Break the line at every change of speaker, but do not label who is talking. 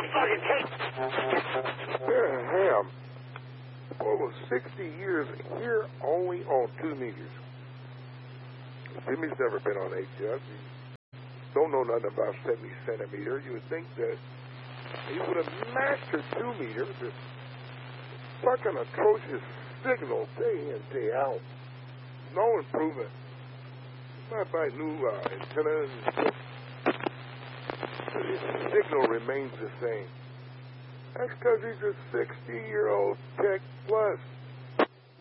Yeah, Ham. For over 60 years, here only on 2 meters. Jimmy's never been on 8 yet. He don't know nothing about 70 centimeters. You would think that he would have mastered 2 meters. This fucking atrocious signal day in, day out. No improvement. Might buy new antennas. But his signal remains the same. That's because he's a 60-year-old Tech Plus.